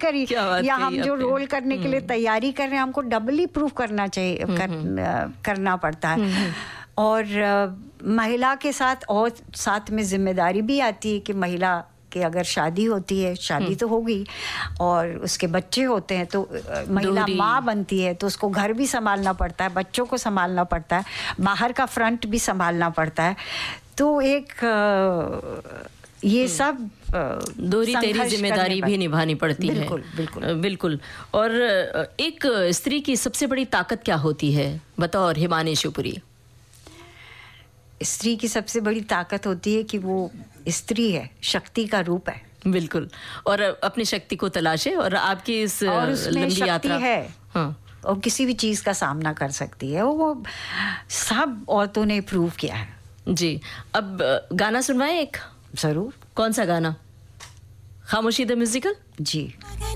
करी, या हम जो रोल करने के लिए तैयारी कर रहे हैं हमको डबली प्रूफ करना चाहिए, करना पड़ता है। और महिला के साथ और साथ में जिम्मेदारी भी आती है कि महिला कि अगर शादी होती है, शादी तो होगी, और उसके बच्चे होते हैं, तो महिला माँ बनती है तो उसको घर भी संभालना पड़ता है, बच्चों को संभालना पड़ता है, बाहर का फ्रंट भी संभालना पड़ता है। तो एक ये सब दोहरी तेरी जिम्मेदारी भी निभानी पड़ती है। बिल्कुल बिल्कुल बिल्कुल। और एक स्त्री की सबसे बड़ी ताकत क्या होती है बतौर हिमानी शिवपुरी? स्त्री की सबसे बड़ी ताकत होती है कि वो स्त्री है, शक्ति का रूप है। बिल्कुल। और अपनी शक्ति को तलाशे, और आपकी इस लंबी यात्रा है। हाँ। और किसी भी चीज का सामना कर सकती है, वो सब औरतों ने प्रूव किया है। जी। अब गाना सुनवाएं एक? जरूर। कौन सा गाना? खामोशी द म्यूजिकल? जी।